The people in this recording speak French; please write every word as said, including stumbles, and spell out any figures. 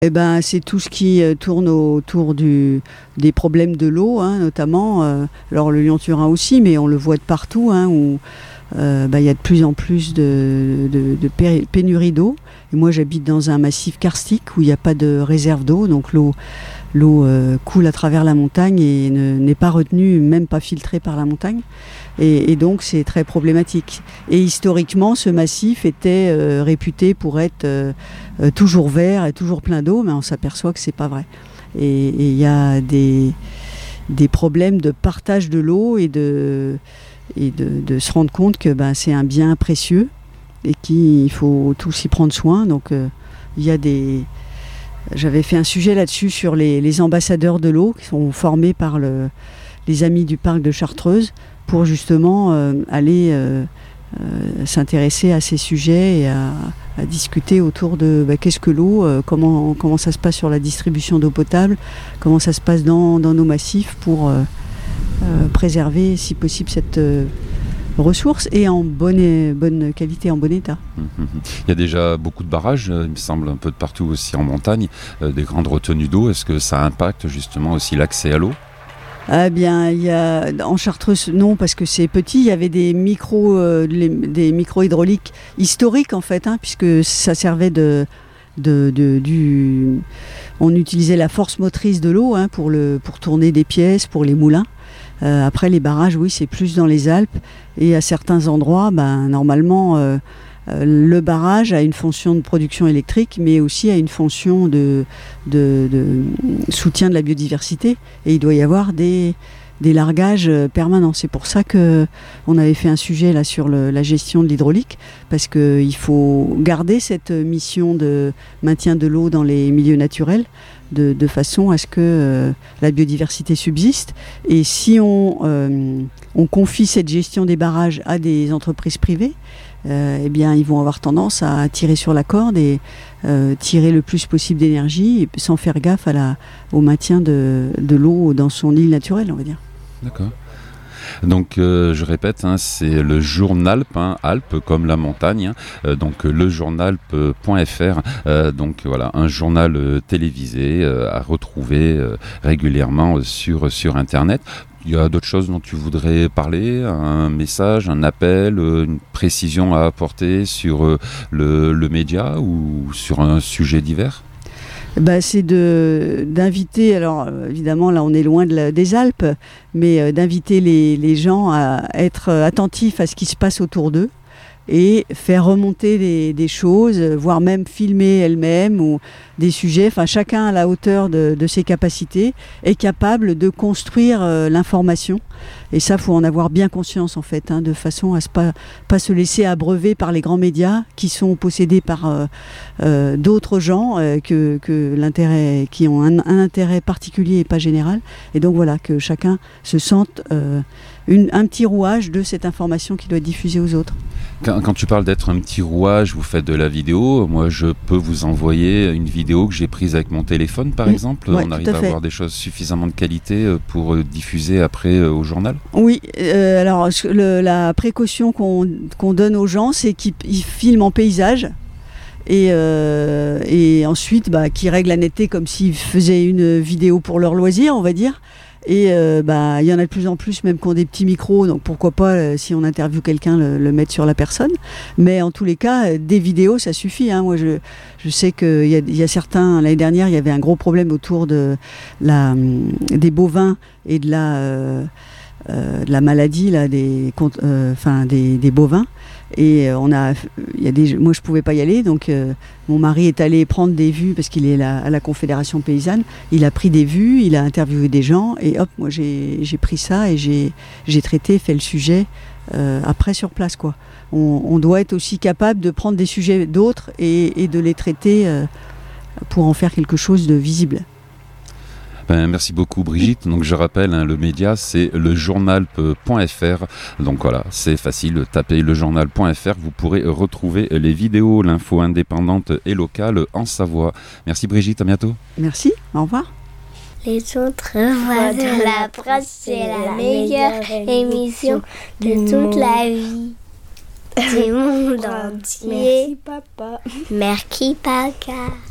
Eh ben, c'est tout ce qui euh, tourne autour du, des problèmes de l'eau, hein, notamment. Euh, alors le Lyon-Turin aussi, mais on le voit de partout, hein, où euh, bah, y a de plus en plus de, de, de pé- pénurie d'eau. Et moi, j'habite dans un massif karstique où il n'y a pas de réserve d'eau, donc l'eau, l'eau euh, coule à travers la montagne et ne, n'est pas retenue, même pas filtrée par la montagne. Et, et donc, c'est très problématique. Et historiquement, ce massif était euh, réputé pour être euh, euh, toujours vert et toujours plein d'eau, mais on s'aperçoit que c'est pas vrai. Et il y a des, des problèmes de partage de l'eau et de, et de, de se rendre compte que ben, c'est un bien précieux et qu'il faut tous y prendre soin. Donc, euh, il y a des... J'avais fait un sujet là-dessus sur les, les ambassadeurs de l'eau qui sont formés par le, les Amis du Parc de Chartreuse pour justement euh, aller euh, euh, s'intéresser à ces sujets et à, à discuter autour de bah, qu'est-ce que l'eau, euh, comment, comment ça se passe sur la distribution d'eau potable, comment ça se passe dans, dans nos massifs pour euh, euh, préserver si possible cette euh, ressource et en bonne, bonne qualité, en bon état. Mmh. Il y a déjà beaucoup de barrages, il me semble, un peu de partout aussi en montagne, euh, des grandes retenues d'eau. Est-ce que ça impacte justement aussi l'accès à l'eau ? Ah bien, il y a, en Chartreuse, non, parce que c'est petit. Il y avait des micros, euh, les, des micros hydrauliques historiques en fait, hein, puisque ça servait de, de, de, du, on utilisait la force motrice de l'eau hein, pour le, pour tourner des pièces, pour les moulins. Euh, après les barrages, oui, c'est plus dans les Alpes et à certains endroits, ben normalement. Euh, Le barrage a une fonction de production électrique, mais aussi a une fonction de, de, de soutien de la biodiversité. Et il doit y avoir des, des largages permanents. C'est pour ça qu'on avait fait un sujet là, sur le, la gestion de l'hydraulique, parce qu'il faut garder cette mission de maintien de l'eau dans les milieux naturels, de, de façon à ce que euh, la biodiversité subsiste. Et si on, euh, on confie cette gestion des barrages à des entreprises privées, Euh, eh bien, ils vont avoir tendance à tirer sur la corde et euh, tirer le plus possible d'énergie sans faire gaffe à la, au maintien de, de l'eau dans son île naturelle, on va dire. D'accord. Donc, euh, je répète, hein, c'est le Journalp, hein, Alpes comme la montagne, hein, euh, donc le journalp point f r, euh, donc voilà, un journal euh, télévisé euh, à retrouver euh, régulièrement euh, sur, sur Internet. Il y a d'autres choses dont tu voudrais parler, un message, un appel, une précision à apporter sur le, le média ou sur un sujet divers ? Bah, c'est de, d'inviter, alors évidemment là on est loin de la, des Alpes, mais euh, d'inviter les, les gens à être attentifs à ce qui se passe autour d'eux et faire remonter des, des choses, voire même filmer elle-même ou des sujets. Enfin, chacun à la hauteur de, de ses capacités est capable de construire euh, l'information. Et ça, faut en avoir bien conscience en fait, hein, de façon à ne pas, pas se laisser abreuver par les grands médias qui sont possédés par euh, euh, d'autres gens euh, que, que l'intérêt, qui ont un, un intérêt particulier et pas général. Et donc voilà, que chacun se sente euh, une, un petit rouage de cette information qui doit être diffusée aux autres. Quand, quand tu parles d'être un petit rouage, vous faites de la vidéo. Moi, je peux vous envoyer une vidéo que j'ai prise avec mon téléphone, par mmh. exemple. Ouais, on arrive à, à avoir des choses suffisamment de qualité pour diffuser après au journal ? Oui, euh, alors le, la précaution qu'on, qu'on donne aux gens, c'est qu'ils ils filment en paysage. Et, euh, et ensuite, bah, qu'ils règlent la netteté comme s'ils faisaient une vidéo pour leur loisir, on va dire. Et euh, bah, il y en a de plus en plus, même qui ont des petits micros, donc pourquoi pas, euh, si on interviewe quelqu'un, le, le mettre sur la personne. Mais en tous les cas, des vidéos, ça suffit. Hein. Moi, je, je sais qu'il y a, il y a certains, l'année dernière, il y avait un gros problème autour de la, des bovins et de la, euh, euh, de la maladie là, des, euh, enfin, des, des bovins. Et euh, on a, il y a des, moi je pouvais pas y aller, donc euh, mon mari est allé prendre des vues parce qu'il est là, à la Confédération paysanne. Il a pris des vues, il a interviewé des gens et hop, moi j'ai, j'ai pris ça et j'ai, j'ai traité, fait le sujet euh, après sur place quoi. On, on doit être aussi capable de prendre des sujets d'autres et, et de les traiter euh, pour en faire quelque chose de visible. Ben, merci beaucoup Brigitte. Donc je rappelle, hein, le média c'est le journalp point f r. Donc voilà, c'est facile, tapez le journalp point f r, vous pourrez retrouver les vidéos, l'info indépendante et locale en Savoie. Merci Brigitte, à bientôt. Merci, au revoir. Les autres voix de la presse, c'est la meilleure émission de toute la vie. Du monde entier. Merci papa. Merci papa.